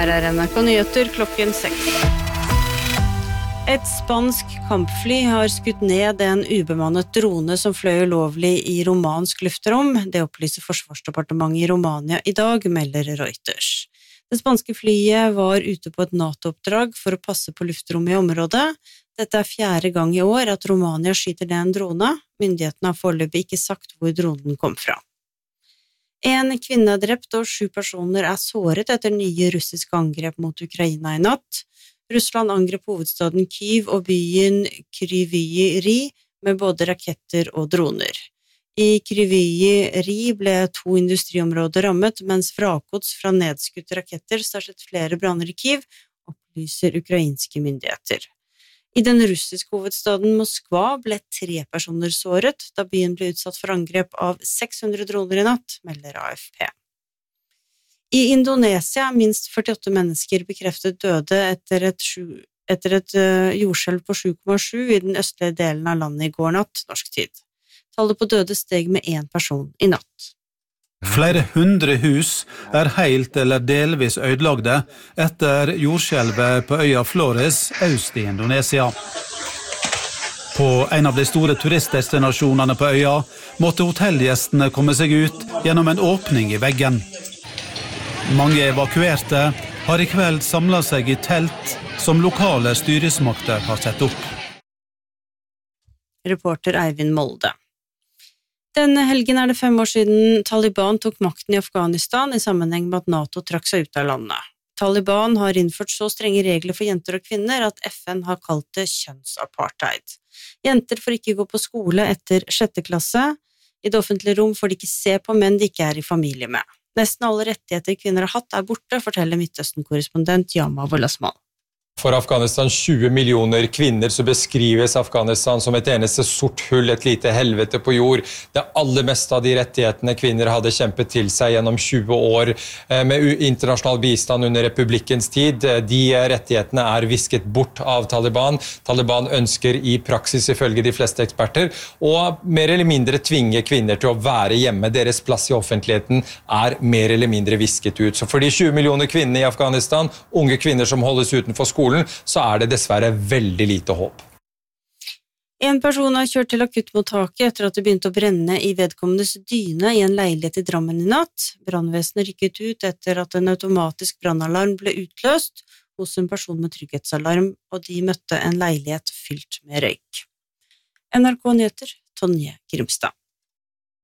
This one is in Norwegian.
Her NRK Nyheter klokken 6. Et spansk kampfly har skutt ned en ubemannet drone som fløy ulovlig i romansk luftrom. Det opplyser Forsvarsdepartementet i Romania i dag, melder Reuters. Det spanske flyet var ute på et NATO-oppdrag for å passe på luftrommet i området. Dette 4. gang i år at Romania skyter ned en drone. Myndighetene har foreløpig ikke sagt hvor dronen kom fra. En kvinne drept og 7 personer såret etter nye russiske angrep mot Ukraina i natt. Russland angrep hovedstaden Kyiv og byen Kryvyi Rih med både raketter og droner. I Kryvyi Rih ble 2 industriområder rammet, mens vrakgods fra nedskutte raketter startet flere branner i Kyiv, opplyser ukrainske myndigheter. I den russiske hovedstaden Moskva ble 3 personer såret, da byen ble utsatt for angrep av 600 droner i natt, melder AFP. I Indonesia minst 48 mennesker bekreftet døde etter et jordskjelv på 7,7 i den østlige delen av landet i går natt, norsk tid. Tallet på døde steg med 1 person i natt. Flere 100 hus helt eller delvis ødelagte etter jordskjelvet på øya Flores, øst i Indonesia. På en av de store turistdestinasjonene på øya måtte hotellgjestene komme seg ut gjennom en åpning i veggen. Mange evakuerte har i kveld samlet seg i telt som lokale styresmakter har sett opp. Reporter Eivind Molde. Denne helgen det 5 år siden Taliban tok makten i Afghanistan i sammenheng med at NATO trakk seg ut av landet. Taliban har innført så strenge regler for jenter og kvinner at FN har kalt det kjønnsapartheid. Jenter får ikke gå på skole etter 6. klasse. I det offentlige rom får de ikke se på menn de ikke i familie med. Nesten alle rettigheter kvinner har hatt borte, forteller Midtøsten-korrespondent Yama Wolasmal. For Afghanistan 20 millioner kvinner så beskrives Afghanistan som et eneste sort hull, et lite helvete på jord. Det aller meste av de rettighetene kvinner hadde kjempet til seg gjennom 20 år med internasjonal bistand under republikkens tid. De rettighetene visket bort av Taliban. Taliban ønsker i praksis, ifølge de fleste eksperter, å mer eller mindre tvinge kvinner til å være hjemme. Deres plass i offentligheten mer eller mindre visket ut. Så for de 20 millioner kvinnene i Afghanistan, unge kvinner som holdes utenfor skolen, så det dessverre veldig lite håp. En person har kjørt til akuttmottaket etter at det begynte å brenne i vedkommendes dyne i en leilighet i Drammen i natt. Brannvesenet rykket ut etter at en automatisk brannalarm ble utløst hos en person med trygghetsalarm, og de møtte en leilighet fylt med røyk. NRK Nyheter, Tonje Grimstad.